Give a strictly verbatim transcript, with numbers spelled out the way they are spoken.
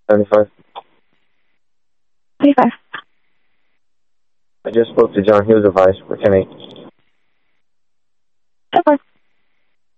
seventy-five. twenty-five. I just spoke to John. He was advised for ten eight. Okay.